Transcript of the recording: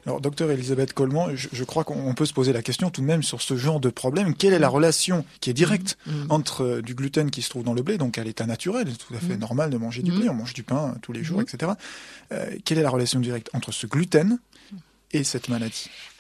Alors, docteur Elisabeth Coleman, je crois qu'on peut se poser la question tout de même sur ce genre de problème. Quelle est la relation qui est directe entre du gluten qui se trouve dans le blé, donc à l'état naturel, c'est tout à fait normal de manger du blé, on mange du pain tous les jours, etc. Quelle est la relation directe entre ce gluten et cette maladie?